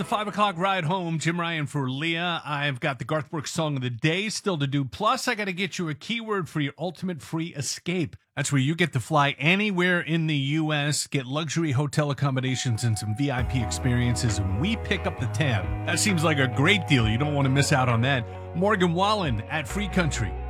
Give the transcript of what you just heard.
the 5 o'clock ride home. Jim Ryan for Leah. I've got the Garth Brooks song of the day still to do. Plus, I got to get you a keyword for your ultimate free escape. That's where you get to fly anywhere in the U.S., get luxury hotel accommodations and some VIP experiences, and we pick up the tab. That seems like a great deal. You don't want to miss out on that. Morgan Wallen at Free Country.